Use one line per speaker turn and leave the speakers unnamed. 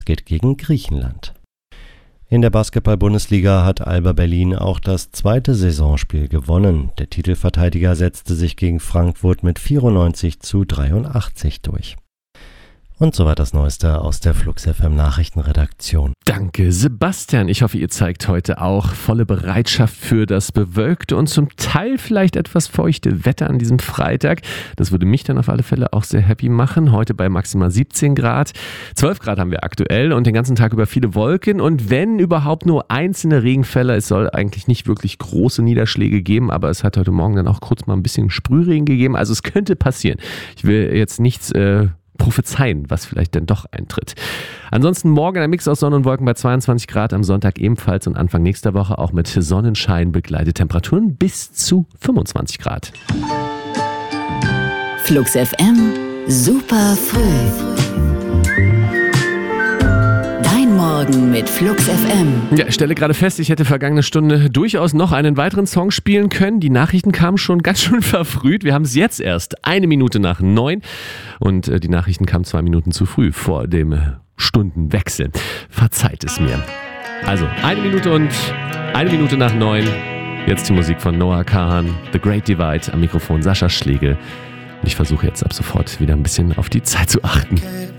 geht gegen Griechenland. In der Basketball-Bundesliga hat Alba Berlin auch das zweite Saisonspiel gewonnen. Der Titelverteidiger setzte sich gegen Frankfurt mit 94:83 durch. Und soweit das Neueste aus der Flux FM Nachrichtenredaktion.
Danke, Sebastian. Ich hoffe, ihr zeigt heute auch volle Bereitschaft für das bewölkte und zum Teil vielleicht etwas feuchte Wetter an diesem Freitag. Das würde mich dann auf alle Fälle auch sehr happy machen. Heute bei maximal 17 Grad. 12 Grad haben wir aktuell und den ganzen Tag über viele Wolken. Und wenn überhaupt nur einzelne Regenfälle, es soll eigentlich nicht wirklich große Niederschläge geben, aber es hat heute Morgen dann auch kurz mal ein bisschen Sprühregen gegeben. Also es könnte passieren. Ich will jetzt nichts prophezeien, was vielleicht denn doch eintritt. Ansonsten morgen ein Mix aus Sonne und Wolken bei 22 Grad, am Sonntag ebenfalls und Anfang nächster Woche auch mit Sonnenschein begleitet Temperaturen bis zu 25 Grad.
Flux FM, super früh. Morgen mit Flux FM.
Ja, ich stelle gerade fest, ich hätte vergangene Stunde durchaus noch einen weiteren Song spielen können. Die Nachrichten kamen schon ganz schön verfrüht. Wir haben es jetzt erst 1 Minute nach 9 und die Nachrichten kamen 2 Minuten zu früh vor dem Stundenwechsel. Verzeiht es mir. Also 1 Minute und 1 Minute nach 9. Jetzt die Musik von Noah Kahan, The Great Divide, am Mikrofon Sascha Schlegel. Ich versuche jetzt ab sofort wieder ein bisschen auf die Zeit zu achten.